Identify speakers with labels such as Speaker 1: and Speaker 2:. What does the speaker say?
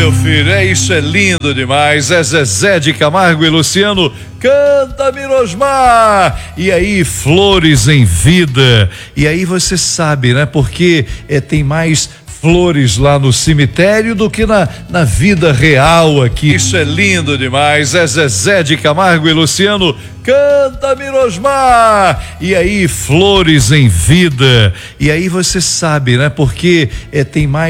Speaker 1: meu filho, isso é lindo demais. É Zezé de Camargo e Luciano. Canta, Mirosmar! E aí, flores em vida. E aí você sabe, né? Porque tem mais flores lá no cemitério do que na vida real aqui. Isso é lindo demais. É Zezé de Camargo e Luciano. Canta, Mirosmar! E aí, flores em vida. E aí você sabe, né? Porque tem mais